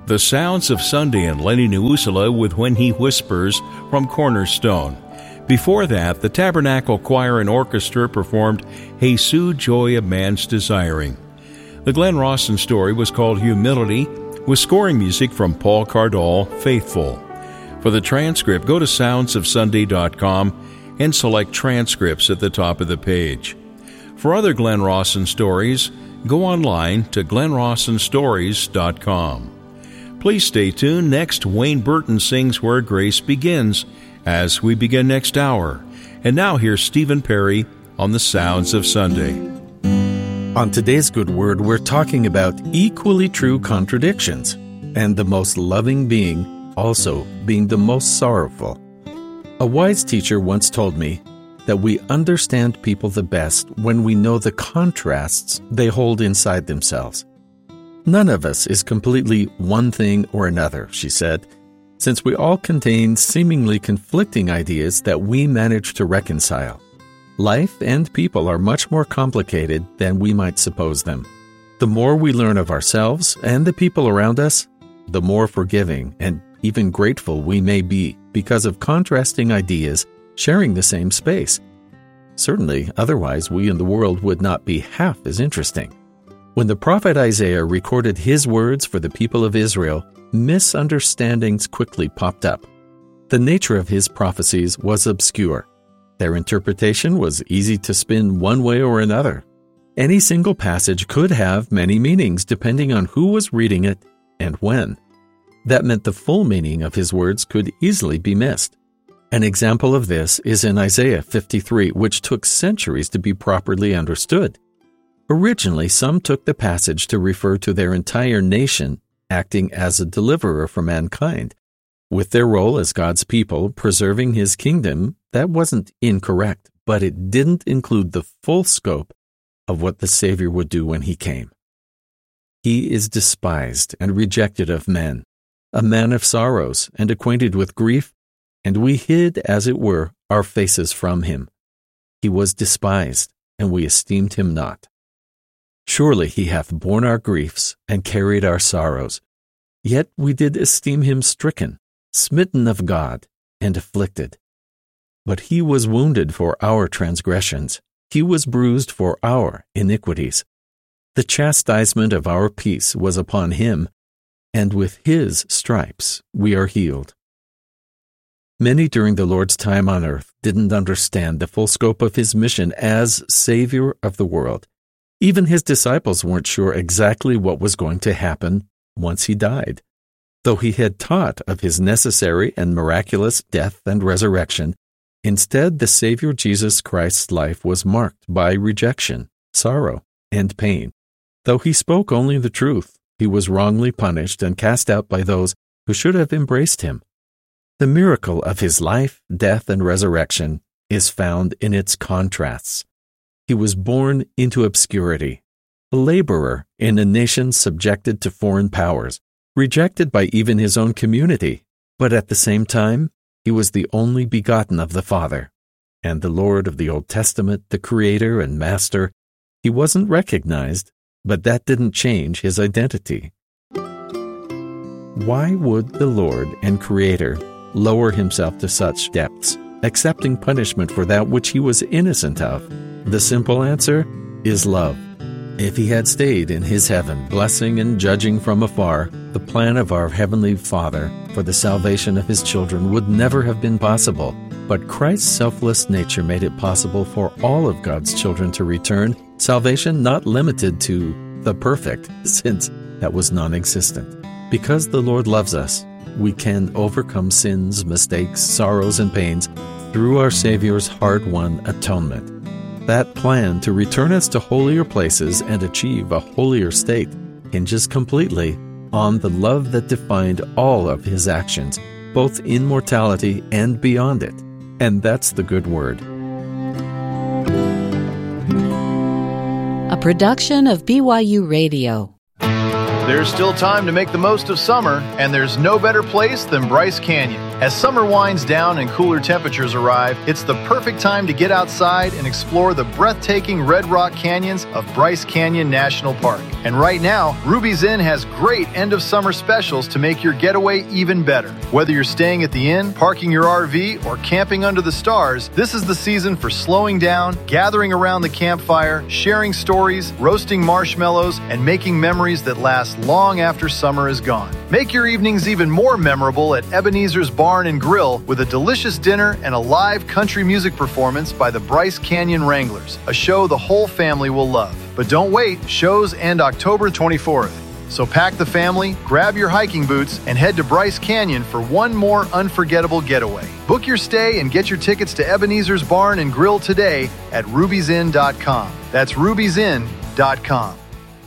The Sounds of Sunday in Lenny Nuusala with When He Whispers from Cornerstone. Before that, the Tabernacle Choir and Orchestra performed Jesu, Joy of Man's Desiring. The Glenn Rawson story was called Humility, with scoring music from Paul Cardall, Faithful. For the transcript, go to soundsofsunday.com and select Transcripts at the top of the page. For other Glenn Rawson stories, go online to glennrawsonstories.com. Please stay tuned. Next, Wayne Burton sings Where Grace Begins as we begin next hour. And now here's Stephen Perry on the Sounds of Sunday. On today's Good Word, we're talking about equally true contradictions, and the most loving being also being the most sorrowful. A wise teacher once told me that we understand people the best when we know the contrasts they hold inside themselves. None of us is completely one thing or another, she said, since we all contain seemingly conflicting ideas that we manage to reconcile. Life and people are much more complicated than we might suppose them. The more we learn of ourselves and the people around us, the more forgiving and even grateful we may be because of contrasting ideas sharing the same space. Certainly, otherwise we in the world would not be half as interesting. When the prophet Isaiah recorded his words for the people of Israel, misunderstandings quickly popped up. The nature of his prophecies was obscure. Their interpretation was easy to spin one way or another. Any single passage could have many meanings depending on who was reading it and when. That meant the full meaning of his words could easily be missed. An example of this is in Isaiah 53, which took centuries to be properly understood. Originally, some took the passage to refer to their entire nation acting as a deliverer for mankind. With their role as God's people preserving His kingdom, that wasn't incorrect, but it didn't include the full scope of what the Savior would do when He came. He is despised and rejected of men, a man of sorrows and acquainted with grief, and we hid, as it were, our faces from Him. He was despised, and we esteemed Him not. Surely He hath borne our griefs and carried our sorrows. Yet we did esteem Him stricken, smitten of God, and afflicted. But He was wounded for our transgressions. He was bruised for our iniquities. The chastisement of our peace was upon Him, and with His stripes we are healed. Many during the Lord's time on earth didn't understand the full scope of His mission as Savior of the world. Even His disciples weren't sure exactly what was going to happen once He died. Though He had taught of His necessary and miraculous death and resurrection, instead the Savior Jesus Christ's life was marked by rejection, sorrow, and pain. Though He spoke only the truth, He was wrongly punished and cast out by those who should have embraced Him. The miracle of His life, death, and resurrection is found in its contrasts. He was born into obscurity, a laborer in a nation subjected to foreign powers, rejected by even His own community, but at the same time, He was the only begotten of the Father, and the Lord of the Old Testament, the Creator and Master. He wasn't recognized, but that didn't change His identity. Why would the Lord and Creator lower Himself to such depths, accepting punishment for that which He was innocent of? The simple answer is love. If He had stayed in His heaven, blessing and judging from afar, the plan of our Heavenly Father for the salvation of His children would never have been possible. But Christ's selfless nature made it possible for all of God's children to return, salvation not limited to the perfect, since that was non-existent. Because the Lord loves us, we can overcome sins, mistakes, sorrows, and pains through our Savior's hard-won atonement. That plan to return us to holier places and achieve a holier state hinges completely on the love that defined all of His actions, both in mortality and beyond it. And that's the Good Word. A production of BYU Radio. There's still time to make the most of summer, and there's no better place than Bryce Canyon. As summer winds down and cooler temperatures arrive, it's the perfect time to get outside and explore the breathtaking Red Rock Canyons of Bryce Canyon National Park. And right now, Ruby's Inn has great end-of-summer specials to make your getaway even better. Whether you're staying at the inn, parking your RV, or camping under the stars, this is the season for slowing down, gathering around the campfire, sharing stories, roasting marshmallows, and making memories that last long after summer is gone. Make your evenings even more memorable at Ebenezer's Barn and Grill with a delicious dinner and a live country music performance by the Bryce Canyon Wranglers, a show the whole family will love. But don't wait, shows end October 24th. So pack the family, grab your hiking boots, and head to Bryce Canyon for one more unforgettable getaway. Book your stay and get your tickets to Ebenezer's Barn and Grill today at ruby'sinn.com. That's ruby'sinn.com.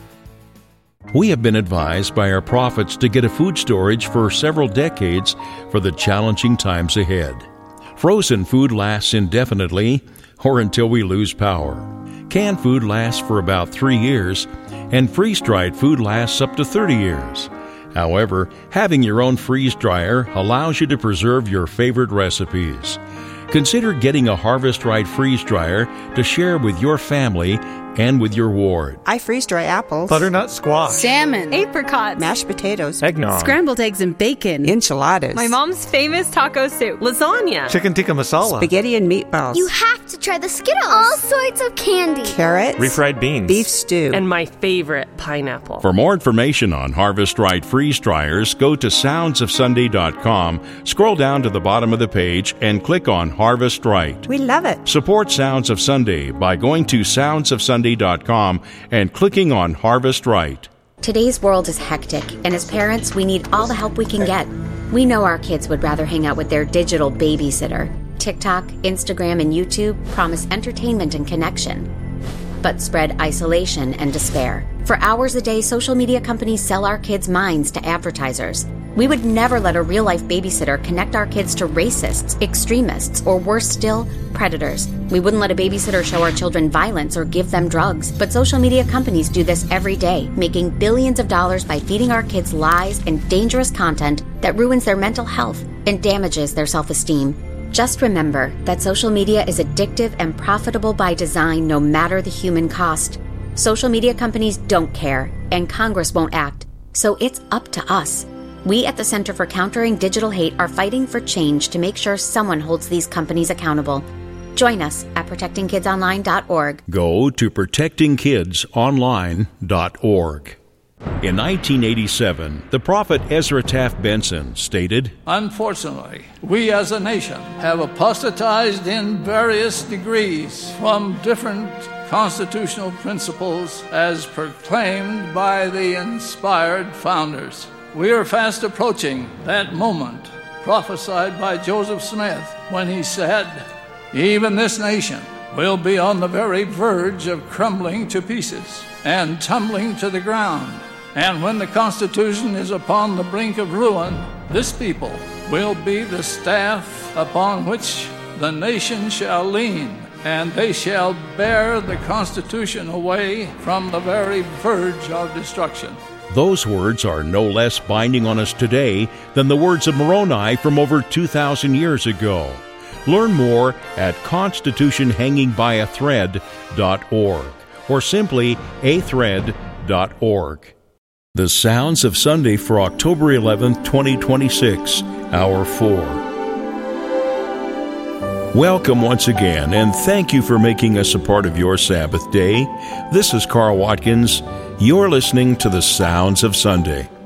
We have been advised by our prophets to get a food storage for several decades for the challenging times ahead. Frozen food lasts indefinitely or until we lose power. Canned food lasts for about 3 years, and freeze-dried food lasts up to 30 years. However, having your own freeze dryer allows you to preserve your favorite recipes. Consider getting a Harvest Right freeze dryer to share with your family and with your ward. I freeze-dry apples, butternut squash, salmon, apricots, mashed potatoes, eggnog, scrambled eggs and bacon, enchiladas, my mom's famous taco soup, lasagna, chicken tikka masala, spaghetti and meatballs. You have to try the Skittles. All sorts of candy. Carrots, refried beans, beef stew, and my favorite, pineapple. For more information on Harvest Right freeze dryers, go to soundsofsunday.com, scroll down to the bottom of the page, and click on Harvest Right. We love it. Support Sounds of Sunday by going to soundsofsunday.com and clicking on Harvest Right. Today's world is hectic, and as parents, we need all the help we can get. We know our kids would rather hang out with their digital babysitter. TikTok, Instagram, and YouTube promise entertainment and connection, but spread isolation and despair. For hours a day, social media companies sell our kids' minds to advertisers. We would never let a real-life babysitter connect our kids to racists, extremists, or worse still, predators. We wouldn't let a babysitter show our children violence or give them drugs. But social media companies do this every day, making billions of dollars by feeding our kids lies and dangerous content that ruins their mental health and damages their self-esteem. Just remember that social media is addictive and profitable by design, no matter the human cost. Social media companies don't care, and Congress won't act. So it's up to us. We at the Center for Countering Digital Hate are fighting for change to make sure someone holds these companies accountable. Join us at protectingkidsonline.org. Go to protectingkidsonline.org. In 1987, the prophet Ezra Taft Benson stated, "Unfortunately, we as a nation have apostatized in various degrees from different constitutional principles as proclaimed by the inspired founders. We are fast approaching that moment prophesied by Joseph Smith when he said, 'Even this nation will be on the very verge of crumbling to pieces and tumbling to the ground. And when the Constitution is upon the brink of ruin, this people will be the staff upon which the nation shall lean, and they shall bear the Constitution away from the very verge of destruction.'" Those words are no less binding on us today than the words of Moroni from over 2,000 years ago. Learn more at constitutionhangingbyAthread.org or simply athread.org. The Sounds of Sunday for October 11th, 2026, Hour 4. Welcome once again, and thank you for making us a part of your Sabbath day. This is Carl Watkins. You're listening to the Sounds of Sunday.